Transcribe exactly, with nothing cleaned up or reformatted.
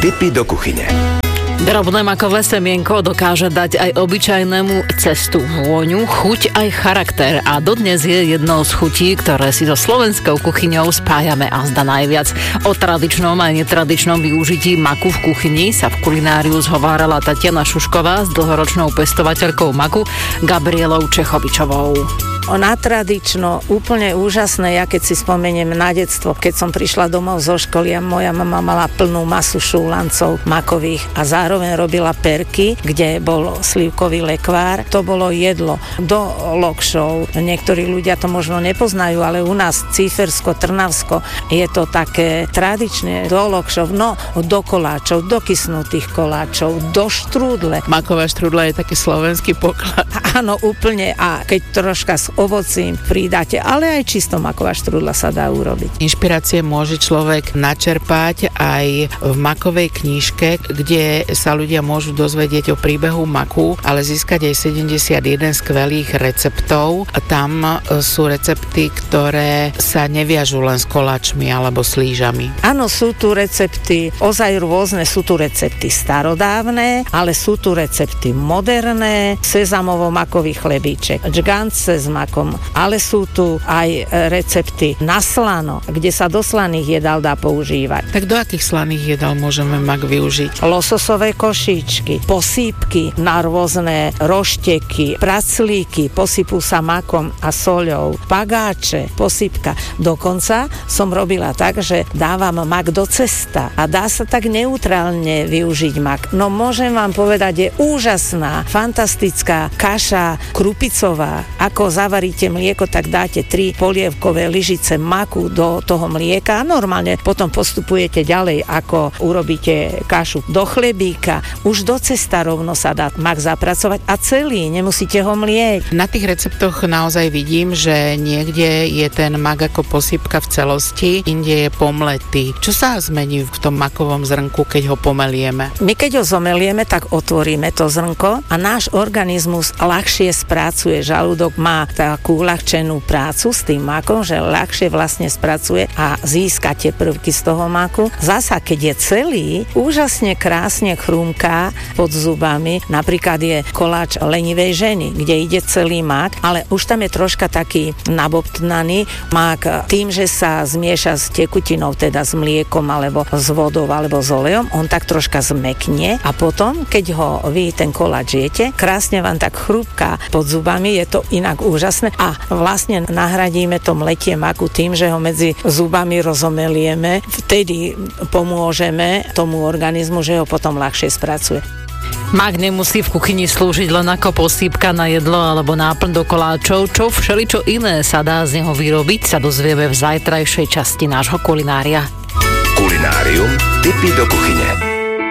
Tipy do kuchyne. Drobné makové semienko dokáže dať aj obyčajnému cestu vôňu, chuť aj charakter a dodnes je jednou z chutí, ktoré si so slovenskou kuchyňou spájame a zda najviac. O tradičnom aj netradičnom využití maku v kuchyni sa v kulináriu zhovárala Tatiana Šušková s dlhoročnou pestovateľkou maku Gabrielou Čechovičovou. Na tradično, úplne úžasné, ja keď si spomeniem na detstvo, keď som prišla domov zo školy a moja mama mala plnú masu šúlancov makových a zároveň robila perky, kde bol slivkový lekvár, to bolo jedlo do lokšov. Niektorí ľudia to možno nepoznajú, ale u nás Cífersko, Trnavsko je to také tradičné do lokšov, no do koláčov, do kysnutých koláčov, do štrúdle. Maková štrúdla je taký slovenský poklad. Áno, úplne, a keď troška s ovocím pridáte, ale aj čisto maková štrúdla sa dá urobiť. Inšpirácie môže človek načerpať aj v makovej knižke, kde sa ľudia môžu dozvedieť o príbehu maku, ale získať aj sedemdesiatjeden skvelých receptov. Tam sú recepty, ktoré sa neviažú len s koláčmi alebo s lížami. Áno, sú tu recepty ozaj rôzne, sú tu recepty starodávne, ale sú tu recepty moderné, sezamovo-makový chlebíček, džgance s makom, ale sú tu aj recepty na slano, kde sa do slaných jedál dá používať. Tak do akých slaných jedál môžeme mak využiť? Lososové košíčky, posýpky na rôzne rošteky, praclíky, posypú sa makom a soľou, pagáče, posýpka. Dokonca som robila tak, že dávam mak do cesta a dá sa tak neutrálne využiť mak. No môžem vám povedať, je úžasná, fantastická kaša krupicová. Ako zavaríte mlieko, tak dáte tri polievkové lyžice maku do toho mlieka a normálne potom postupujete ďalej, ako urobíte kašu do chlebíka. Už do cesta rovno sa dá mak zapracovať a celý, nemusíte ho mlieť. Na tých receptoch naozaj vidím, že niekde je ten mak ako posypka v celosti, inde je pomletý. Čo sa zmení v tom makovom zrnku, keď ho pomelieme? My keď ho zomelieme, tak otvoríme to zrnko a náš organizmus ľahšie spracuje. Žalúdok má takú uľahčenú prácu s tým makom, že ľahšie vlastne spracuje a získa tie prvky z toho maku. Zasa, keď je celý, úžasne krásne chrumká pod zubami. Napríklad je koláč lenivej ženy, kde ide celý mak, ale už tam je troška taký nabobtnaný mak tým, že sa zmieša s tekutinou, teda s mliekom alebo s vodou alebo s olejom, on tak troška zmekne a potom, keď ho vy ten koláč jete, krásne vám tak chrupká pod zubami, je to inak úžasné a vlastne nahradíme to mletie maku tým, že ho medzi zubami rozomelieme. Vtedy pomôžeme tomu organizmu, že ho potom ľahšie spracuje. Mak nemusí v kuchyni slúžiť len ako posýpka na jedlo alebo náplň do koláčov. Čo všeličo iné sa dá z neho vyrobiť, sa dozvieme v zajtrajšej časti nášho kulinária. Kulinárium, tipy do kuchyne.